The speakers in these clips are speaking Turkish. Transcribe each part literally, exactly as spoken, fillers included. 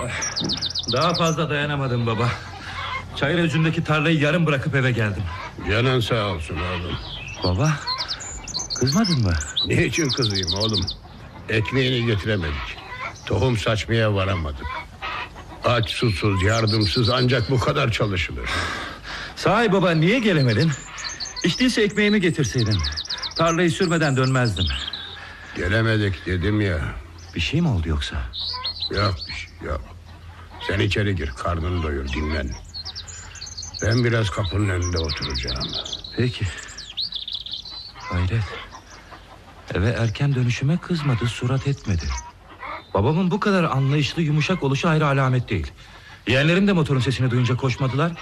Daha fazla dayanamadım baba. Çayır özündeki tarlayı yarım bırakıp eve geldim. Canın sağ olsun oğlum. Baba, kızmadın mı? Niçin kızayım oğlum? Ekmeğini getiremedik. Tohum saçmaya varamadık. Aç, susuz, yardımsız ancak bu kadar çalışılır. Sahi baba, niye gelemedin? Hiç değilse ekmeğimi getirseydin. Tarlayı sürmeden dönmezdim. Gelemedik dedim ya. Bir şey mi oldu yoksa? Yok bir şey yok. Sen içeri gir, karnını doyur, dinlen. Ben biraz kapının önünde oturacağım. Peki. Hayret. Eve erken dönüşüme kızmadı, surat etmedi. Babamın bu kadar anlayışlı, yumuşak oluşu ayrı alamet değil. Yeğenlerim de motorun sesini duyunca koşmadılar.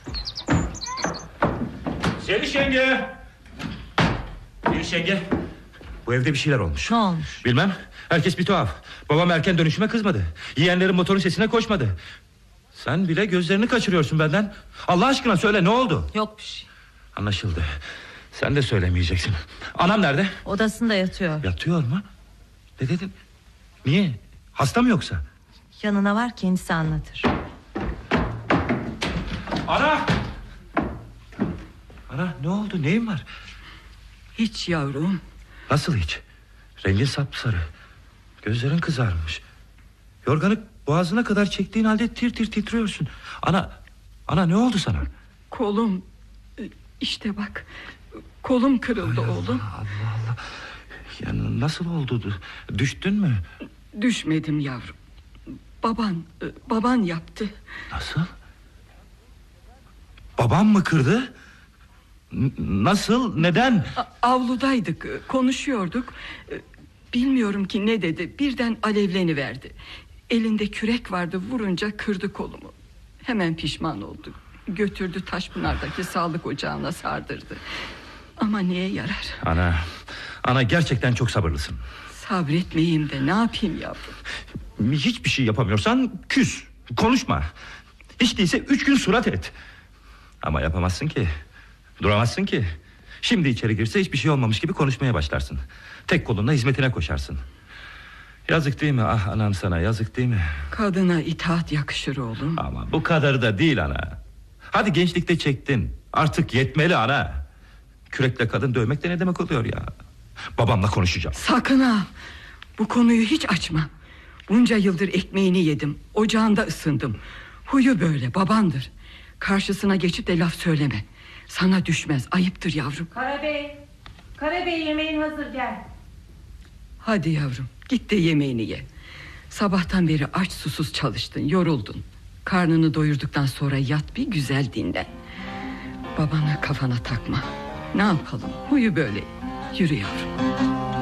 Seliş yenge! Seliş yenge! Bu evde bir şeyler olmuş. Ne olmuş? Bilmem, herkes bir tuhaf. Babam erken dönüşüme kızmadı. Yeğenlerim motorun sesine koşmadı. Sen bile gözlerini kaçırıyorsun benden. Allah aşkına söyle, ne oldu? Yok bir şey. Anlaşıldı. Sen de söylemeyeceksin. Anam nerede? Odasında yatıyor. Yatıyor mu? Ne dedin? Niye? Hasta mı yoksa? Yanına var, kendisi anlatır. Ana! Ana, ne oldu, neyin var? Hiç yavrum. Nasıl hiç? Rengin sapsarı. Gözlerin kızarmış. Yorganı boğazına kadar çektiğin halde tir tir titriyorsun. Ana, ana ne oldu sana? Kolum, işte bak, kolum kırıldı Ay oğlum. Allah Allah. Ya nasıl oldu? Düştün mü? Düşmedim yavrum. Baban, baban yaptı. Nasıl? Babam mı kırdı? N- nasıl? Neden? A- avludaydık, konuşuyorduk. Bilmiyorum ki ne dedi. Birden alevleniverdi. Elinde kürek vardı, vurunca kırdı kolumu. Hemen pişman oldu. Götürdü Taşpınar'daki sağlık ocağına sardırdı. Ama neye yarar? Ana, ana gerçekten çok sabırlısın. Sabretmeyeyim de ne yapayım yavrum? Hiçbir şey yapamıyorsan küs, konuşma. Hiç değilse üç gün surat et. Ama yapamazsın ki, duramazsın ki. Şimdi içeri girse hiçbir şey olmamış gibi konuşmaya başlarsın. Tek kolunla hizmetine koşarsın. Yazık değil mi ah anam sana, yazık değil mi? Kadına itaat yakışır oğlum. Ama bu kadarı da değil ana. Hadi gençlikte çektin, artık yetmeli ana. Kürekle kadın dövmek de ne demek oluyor ya? Babamla konuşacağım. Sakın ha, bu konuyu hiç açma. Bunca yıldır ekmeğini yedim, ocağında ısındım. Huyu böyle, babandır. Karşısına geçip de laf söyleme. Sana düşmez, ayıptır yavrum. Karabey, Karabey yemeğin hazır, gel. Hadi yavrum, git de yemeğini ye. Sabahtan beri aç susuz çalıştın, yoruldun. Karnını doyurduktan sonra yat, bir güzel dinlen. Babana kafana takma. Ne yapalım, huyu böyle. Yürü yavrum.